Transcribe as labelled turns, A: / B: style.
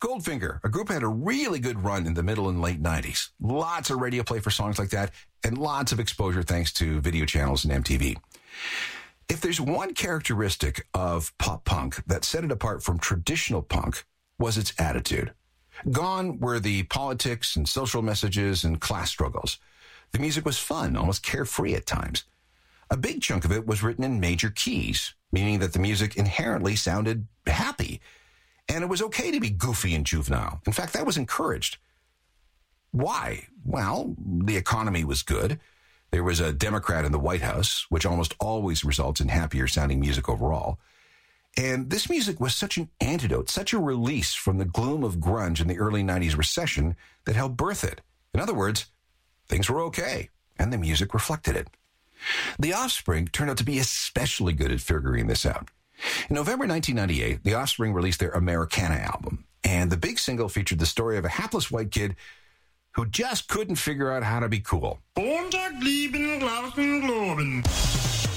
A: Goldfinger, a group that had a really good run in the middle and late 90s. Lots of radio play for songs like that, and lots of exposure thanks to video channels and MTV. If there's one characteristic of pop punk that set it apart from traditional punk, was its attitude. Gone were the politics and social messages and class struggles. The music was fun, almost carefree at times. A big chunk of it was written in major keys, meaning that the music inherently sounded happy. And it was okay to be goofy and juvenile. In fact, that was encouraged. Why? Well, the economy was good. There was a Democrat in the White House, which almost always results in happier sounding music overall. And this music was such an antidote, such a release from the gloom of grunge in the early 90s recession that helped birth it. In other words, things were okay, and the music reflected it. The Offspring turned out to be especially good at figuring this out. In November 1998, The Offspring released their Americana album, and the big single featured the story of a hapless white kid who just couldn't figure out how to be cool.